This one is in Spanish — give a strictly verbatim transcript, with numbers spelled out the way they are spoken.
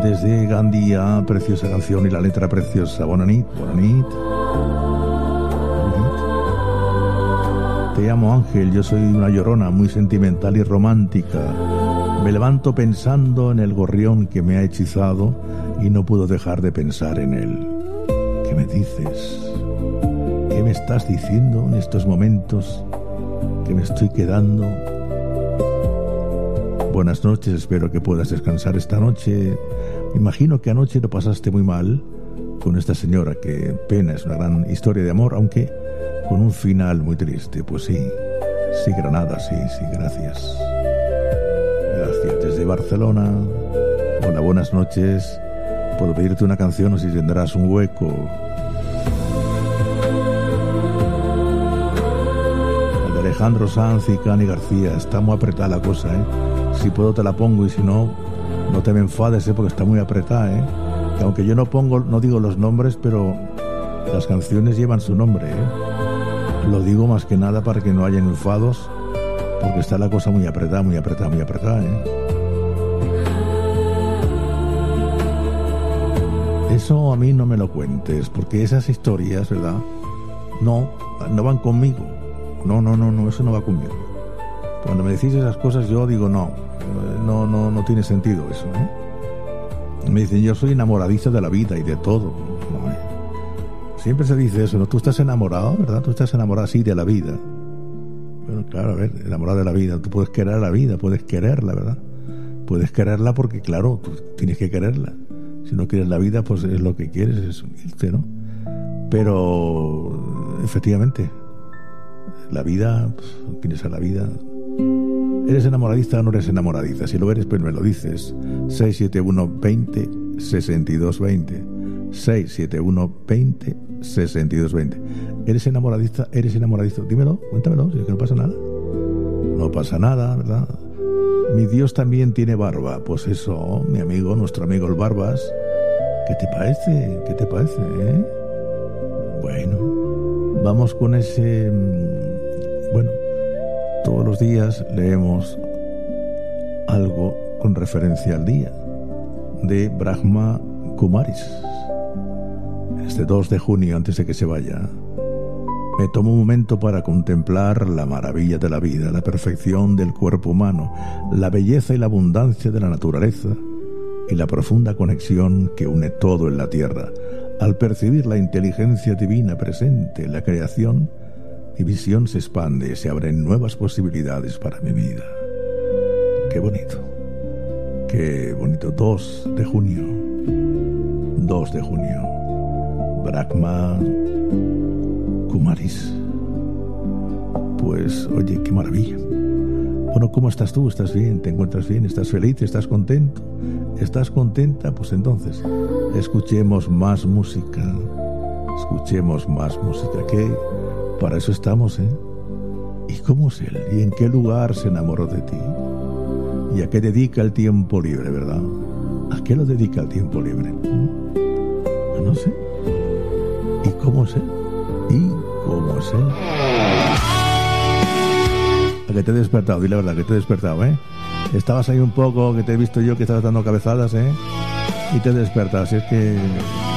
desde Gandía, preciosa canción y la letra preciosa. Bona nit, bona nit. Bona nit. Te amo, Ángel, yo soy una llorona muy sentimental y romántica. Me levanto pensando en el gorrión que me ha hechizado y no puedo dejar de pensar en él. ¿Qué me dices? ¿Qué me estás diciendo en estos momentos que me estoy quedando? Buenas noches, espero que puedas descansar esta noche. Imagino que anoche lo pasaste muy mal con esta señora, que pena, es una gran historia de amor, aunque con un final muy triste. Pues sí, sí, Granada, sí, sí, gracias. Gracias, desde Barcelona. Hola, buenas noches. Puedo pedirte una canción o si tendrás un hueco. El de Alejandro Sanz y Cani García. Está muy apretada la cosa, ¿eh? Si puedo te la pongo y si no, no te me enfades, ¿eh? Porque está muy apretada, ¿eh? Que aunque yo no pongo, no digo los nombres, pero las canciones llevan su nombre, ¿eh? Lo digo más que nada para que no haya enfados, porque está la cosa muy apretada, muy apretada, muy apretada, ¿eh? Eso a mí no me lo cuentes, porque esas historias, ¿verdad? No, no van conmigo. No, no, no, no, eso no va conmigo. Cuando me decís esas cosas yo digo no, no, no, no tiene sentido eso, ¿eh? Me dicen yo soy enamoradiza de la vida y de todo. No, ¿eh? Siempre se dice eso, ¿no? Tú estás enamorado, ¿verdad? Tú estás enamorado así de la vida. Bueno, claro, a ver, enamorado de la vida. Tú puedes querer la vida, puedes quererla, ¿verdad? Puedes quererla porque, claro, tú tienes que quererla. Si no quieres la vida, pues es lo que quieres, es irte, ¿no? Pero, efectivamente, la vida, pues, quieres a la vida. ¿Eres enamoradiza o no eres enamoradiza? Si lo eres, pues me lo dices. seis siete uno veinte sesenta y dos veinte. seis siete uno veinte sesenta y dos veinte. ¿Eres enamoradiza? ¿Eres enamoradizo? Dímelo, cuéntamelo, si es que no pasa nada. No pasa nada, ¿verdad? Mi Dios también tiene barba. Pues eso, mi amigo, nuestro amigo el Barbas. ¿Qué te parece? ¿Qué te parece, eh? Bueno, vamos con ese... Bueno, todos los días leemos algo con referencia al día de Brahma Kumaris. Este dos de junio, antes de que se vaya, me tomo un momento para contemplar la maravilla de la vida, la perfección del cuerpo humano, la belleza y la abundancia de la naturaleza y la profunda conexión que une todo en la tierra. Al percibir la inteligencia divina presente en la creación, mi visión se expande y se abren nuevas posibilidades para mi vida. Qué bonito, qué bonito. dos de junio, dos de junio, Brahma Kumaris. Pues, oye, qué maravilla. Bueno, ¿cómo estás tú? ¿Estás bien? ¿Te encuentras bien? ¿Estás feliz? ¿Estás contento? ¿Estás contenta? Pues entonces, escuchemos más música. Escuchemos más música, que para eso estamos, ¿eh? ¿Y cómo es él? ¿Y en qué lugar se enamoró de ti? ¿Y a qué dedica el tiempo libre, verdad? ¿A qué lo dedica el tiempo libre? ¿Mm? No sé. ¿Y cómo es él? ¿Y cómo es él? ¿A que te he despertado? Dile la verdad, que te he despertado, ¿eh? Estabas ahí un poco, que te he visto yo que estabas dando cabezadas, ¿eh? Y te he despertado, así es que...